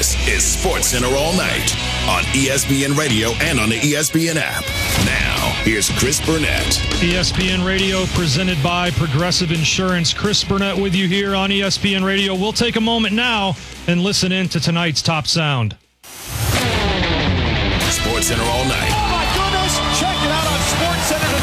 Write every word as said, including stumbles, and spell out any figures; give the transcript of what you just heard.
This is SportsCenter All Night on E S P N Radio and on the E S P N app. Now, here's Chris Burnett. E S P N Radio presented by Progressive Insurance. Chris Burnett with you here on E S P N Radio. We'll take a moment now and listen in to tonight's top sound. SportsCenter All Night. Oh, my goodness. Check it out on SportsCenter.